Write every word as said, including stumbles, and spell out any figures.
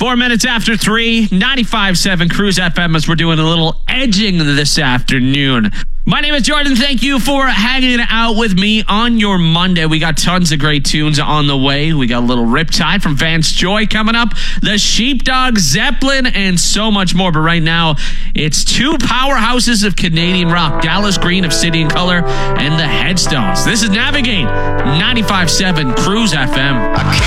Four minutes after three, ninety-five point seven Cruise F M as we're doing a little edging this afternoon. My name is Jordan. Thank you for hanging out with me on your Monday. We got tons of great tunes on the way. We got a little Riptide from Vance Joy coming up, the Sheepdog, Zeppelin, and so much more. But right now, it's two powerhouses of Canadian rock, Dallas Green of City and Color and the Headstones. This is Navigate, ninety-five point seven Cruise F M.